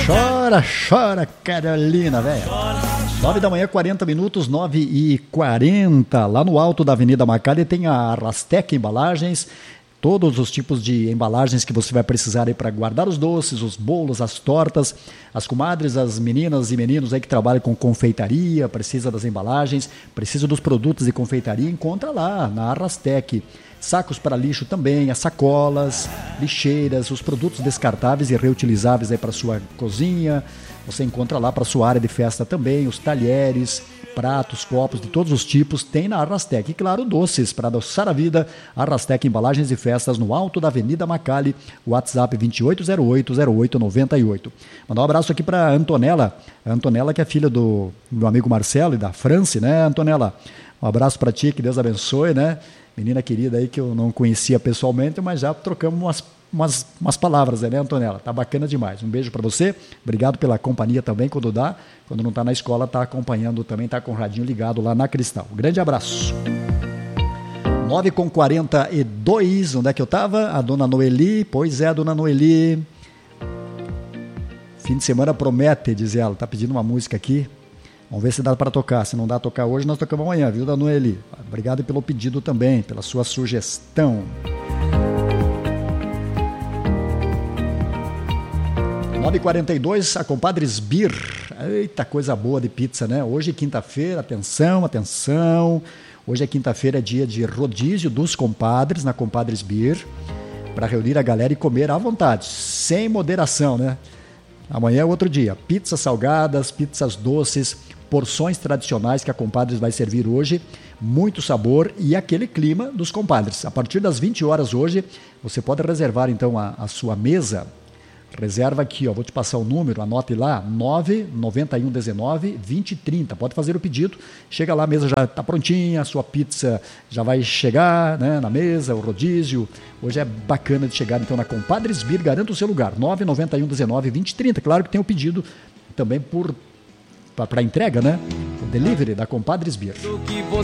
Chora, chora, Carolina, velho. 9 da manhã, 40 minutos, 9h40. Lá no alto da Avenida Macali tem a Arrastec Embalagens. Todos os tipos de embalagens que você vai precisar aí para guardar os doces, os bolos, as tortas. As comadres, as meninas e meninos aí que trabalham com confeitaria, precisa das embalagens, precisa dos produtos de confeitaria, encontra lá na Arrastec. Sacos para lixo também, as sacolas, lixeiras, os produtos descartáveis e reutilizáveis aí para sua cozinha. Você encontra lá para sua área de festa também, os talheres, pratos, copos de todos os tipos, tem na Arrastec. E claro, doces para adoçar a vida, Arrastec Embalagens e Festas no alto da Avenida Macali, WhatsApp 2808-0898. Mandar um abraço aqui para a Antonella, que é filha do meu amigo Marcelo e da Franci, né, Antonella? Um abraço para ti, que Deus abençoe, né? Menina querida aí que eu não conhecia pessoalmente, mas já trocamos umas palavras, né, Antonella? Tá bacana demais. Um beijo para você. Obrigado pela companhia também quando dá. Quando não tá na escola, tá acompanhando também, tá com o radinho ligado lá na Cristal. Um grande abraço. 9h42, onde é que eu tava? A dona Noeli. Pois é, a dona Noeli. Fim de semana promete, diz ela. Tá pedindo uma música aqui. Vamos ver se dá para tocar. Se não dá para tocar hoje, nós tocamos amanhã, viu, dona Noeli? Obrigado pelo pedido também, pela sua sugestão. 9h42, a Compadres Beer. Eita, coisa boa de pizza, né? Hoje é quinta-feira, atenção, atenção. Hoje é quinta-feira, dia de rodízio dos compadres, na Compadres Beer, para reunir a galera e comer à vontade, sem moderação, né? Amanhã é outro dia. Pizzas salgadas, pizzas doces, porções tradicionais que a Compadres vai servir hoje, muito sabor e aquele clima dos compadres. A partir das 20 horas hoje, você pode reservar então a sua mesa. Reserva aqui, ó, vou te passar o número, anote lá, 99119-2030. Pode fazer o pedido, chega lá, a mesa já está prontinha, a sua pizza já vai chegar, né, na mesa, o rodízio. Hoje é bacana de chegar então na Compadres Beer, garanta o seu lugar, 99119-2030. Claro que tem o pedido também para entrega, né? O delivery da Compadres Beer.